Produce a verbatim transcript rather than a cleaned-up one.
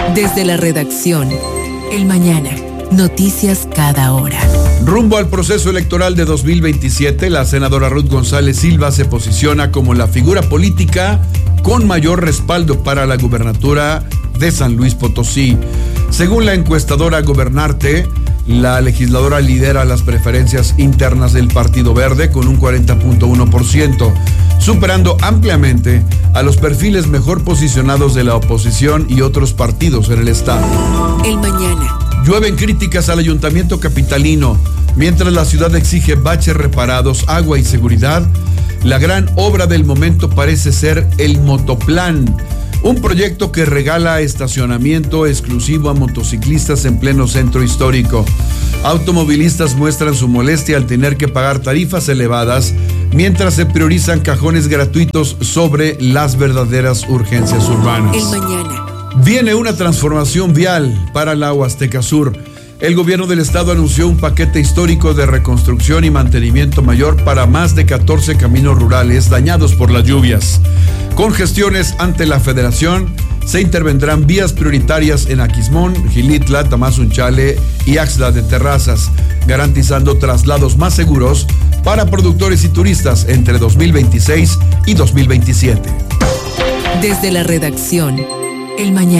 Desde la redacción, El Mañana, noticias cada hora. Rumbo al proceso electoral de dos mil veintisiete, la senadora Ruth González Silva se posiciona como la figura política con mayor respaldo para la gubernatura de San Luis Potosí. Según la encuestadora Gobernarte, la legisladora lidera las preferencias internas del Partido Verde con un cuarenta punto uno por ciento, superando ampliamente a los perfiles mejor posicionados de la oposición y otros partidos en el estado. El Mañana. Llueven críticas al ayuntamiento capitalino. Mientras la ciudad exige baches reparados, agua y seguridad, la gran obra del momento parece ser el Motoplan, un proyecto que regala estacionamiento exclusivo a motociclistas en pleno centro histórico. Automovilistas muestran su molestia al tener que pagar tarifas elevadas mientras se priorizan cajones gratuitos sobre las verdaderas urgencias urbanas. El Mañana. Viene una transformación vial para la Huasteca Sur. El gobierno del estado anunció un paquete histórico de reconstrucción y mantenimiento mayor para más de catorce caminos rurales dañados por las lluvias. Con gestiones ante la federación, se intervendrán vías prioritarias en Aquismón, Gilitla, Tamazunchale y Axtla de Terrazas, garantizando traslados más seguros para productores y turistas entre dos mil veintiséis y dos mil veintisiete. Desde la redacción, El Mañana.